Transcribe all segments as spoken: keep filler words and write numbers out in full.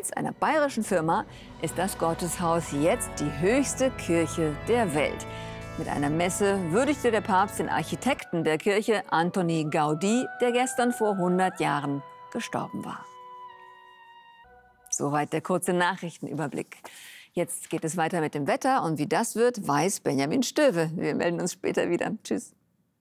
Pfalz, einer bayerischen Firma, ist das Gotteshaus jetzt die höchste Kirche der Welt. Mit einer Messe würdigte der Papst den Architekten der Kirche, Antoni Gaudí, der gestern vor hundert Jahren gestorben war. Soweit der kurze Nachrichtenüberblick. Jetzt geht es weiter mit dem Wetter und wie das wird, weiß Benjamin Stöwe. Wir melden uns später wieder. Tschüss.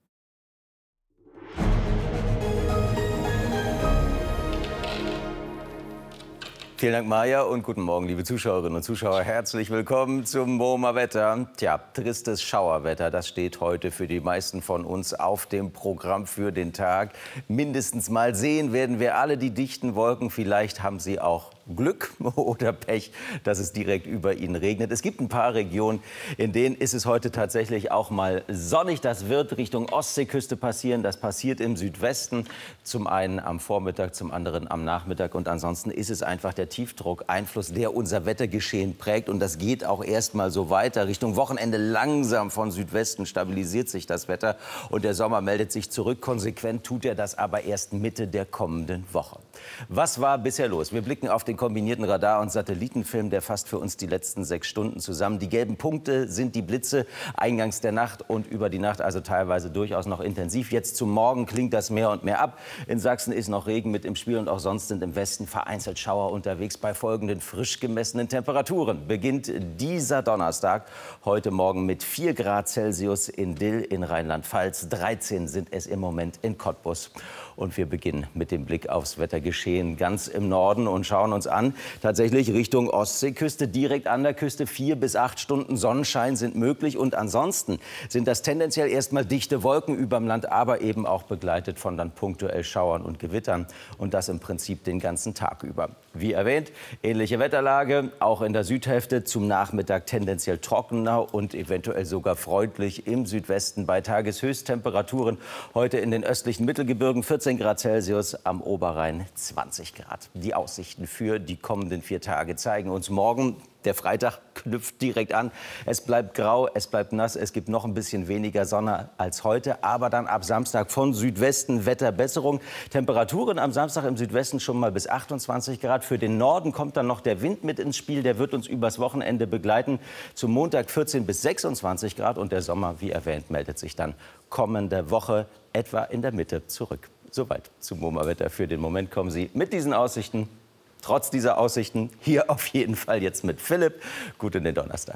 Vielen Dank, Maja, und guten Morgen, liebe Zuschauerinnen und Zuschauer. Herzlich willkommen zum MoMA Wetter. Tja, tristes Schauerwetter, das steht heute für die meisten von uns auf dem Programm für den Tag. Mindestens mal sehen werden wir alle die dichten Wolken. Vielleicht haben Sie auch Glück oder Pech, dass es direkt über Ihnen regnet. Es gibt ein paar Regionen, in denen ist es heute tatsächlich auch mal sonnig. Das wird Richtung Ostseeküste passieren. Das passiert im Südwesten. Zum einen am Vormittag, zum anderen am Nachmittag. Und ansonsten ist es einfach der Tiefdruckeinfluss, der unser Wettergeschehen prägt. Und das geht auch erst mal so weiter. Richtung Wochenende langsam von Südwesten stabilisiert sich das Wetter. Und der Sommer meldet sich zurück. Konsequent tut er das aber erst Mitte der kommenden Woche. Was war bisher los? Wir blicken auf den kombinierten Radar- und Satellitenfilm, der fasst für uns die letzten sechs Stunden zusammen. Die gelben Punkte sind die Blitze eingangs der Nacht und über die Nacht, also teilweise durchaus noch intensiv. Jetzt zum Morgen klingt das mehr und mehr ab. In Sachsen ist noch Regen mit im Spiel und auch sonst sind im Westen vereinzelt Schauer unterwegs. Bei folgenden frisch gemessenen Temperaturen beginnt dieser Donnerstag heute Morgen mit vier Grad Celsius in Dill in Rheinland-Pfalz. dreizehn sind es im Moment in Cottbus. Und wir beginnen mit dem Blick aufs Wettergeschehen ganz im Norden und schauen uns an, tatsächlich Richtung Ostseeküste, direkt an der Küste. Vier bis acht Stunden Sonnenschein sind möglich. Und ansonsten sind das tendenziell erstmal dichte Wolken überm Land, aber eben auch begleitet von dann punktuell Schauern und Gewittern. Und das im Prinzip den ganzen Tag über. Wie erwähnt, ähnliche Wetterlage, auch in der Südhälfte, zum Nachmittag tendenziell trockener und eventuell sogar freundlich im Südwesten bei Tageshöchsttemperaturen. Heute in den östlichen Mittelgebirgen vierzehn Grad Celsius, am Oberrhein zwanzig Grad. Die Aussichten für die kommenden vier Tage zeigen uns morgen. Der Freitag knüpft direkt an. Es bleibt grau, es bleibt nass, es gibt noch ein bisschen weniger Sonne als heute. Aber dann ab Samstag von Südwesten Wetterbesserung. Temperaturen am Samstag im Südwesten schon mal bis achtundzwanzig Grad. Für den Norden kommt dann noch der Wind mit ins Spiel. Der wird uns übers Wochenende begleiten. Zum Montag vierzehn bis sechsundzwanzig Grad. Und der Sommer, wie erwähnt, meldet sich dann kommende Woche etwa in der Mitte zurück. Soweit zum MoMA-Wetter. Für den Moment kommen Sie mit diesen Aussichten. Trotz dieser Aussichten hier auf jeden Fall jetzt mit Philipp. Gut in den Donnerstag.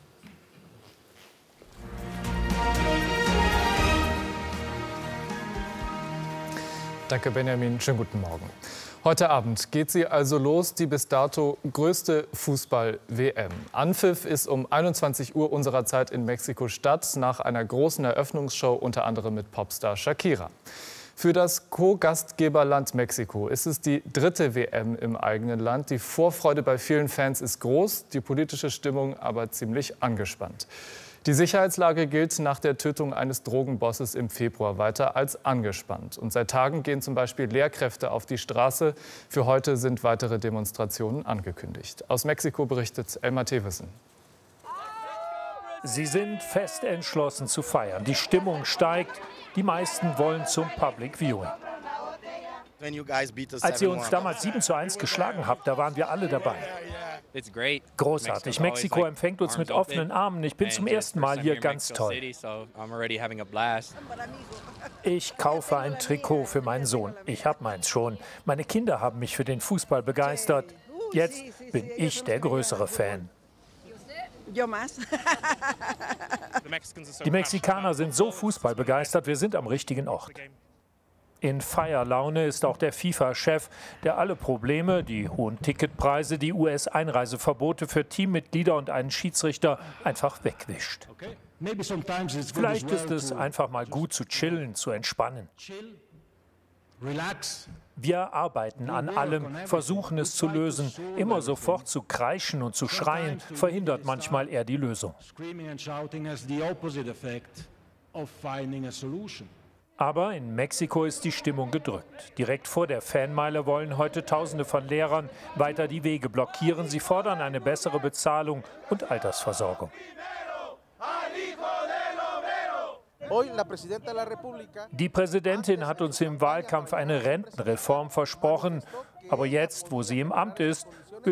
Danke, Benjamin. Schönen guten Morgen. Heute Abend geht sie also los, die bis dato größte Fußball-W M. Anpfiff ist um einundzwanzig Uhr unserer Zeit in Mexiko-Stadt nach einer großen Eröffnungsshow, unter anderem mit Popstar Shakira. Für das Co-Gastgeberland Mexiko ist es die dritte W M im eigenen Land. Die Vorfreude bei vielen Fans ist groß, die politische Stimmung aber ziemlich angespannt. Die Sicherheitslage gilt nach der Tötung eines Drogenbosses im Februar weiter als angespannt. Und seit Tagen gehen zum Beispiel Lehrkräfte auf die Straße. Für heute sind weitere Demonstrationen angekündigt. Aus Mexiko berichtet Elmar Thewissen. Sie sind fest entschlossen zu feiern. Die Stimmung steigt. Die meisten wollen zum Public Viewing. Als ihr uns damals sieben zu eins geschlagen habt, da waren wir alle dabei. Großartig. Mexiko empfängt uns mit offenen Armen. Ich bin zum ersten Mal hier, ganz toll. Ich kaufe ein Trikot für meinen Sohn. Ich habe meins schon. Meine Kinder haben mich für den Fußball begeistert. Jetzt bin ich der größere Fan. Die Mexikaner sind so fußballbegeistert, wir sind am richtigen Ort. In Feierlaune ist auch der FIFA-Chef, der alle Probleme, die hohen Ticketpreise, die U S-Einreiseverbote für Teammitglieder und einen Schiedsrichter einfach wegwischt. Vielleicht ist es einfach mal gut zu chillen, zu entspannen. Wir arbeiten an allem, versuchen es zu lösen. Immer sofort zu kreischen und zu schreien, verhindert manchmal eher die Lösung. Aber in Mexiko ist die Stimmung gedrückt. Direkt vor der Fanmeile wollen heute Tausende von Lehrern weiter die Wege blockieren. Sie fordern eine bessere Bezahlung und Altersversorgung. Die Präsidentin hat uns im Wahlkampf eine Rentenreform versprochen. Aber jetzt, wo sie im Amt ist,